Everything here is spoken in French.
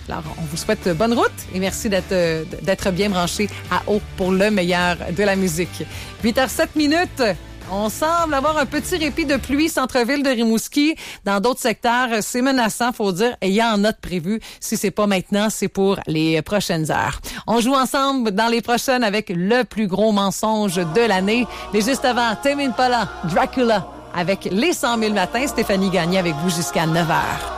Alors, on vous souhaite bonne route et merci d'être bien branchés à haut pour le meilleur de la musique. 8h07. On semble avoir un petit répit de pluie centre-ville de Rimouski. Dans d'autres secteurs, c'est menaçant, faut dire. Et il y a en note prévue. Si c'est pas maintenant, c'est pour les prochaines heures. On joue ensemble dans les prochaines avec le plus gros mensonge de l'année. Mais juste avant, Tame Impala, Dracula, avec les 100 000 matins. Stéphanie Gagné avec vous jusqu'à 9h.